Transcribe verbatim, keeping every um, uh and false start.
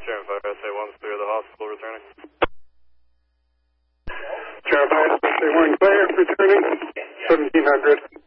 Sharon five S A one's clear, the hospital returning. Sharon five S A one clear, returning, seventeen hundred.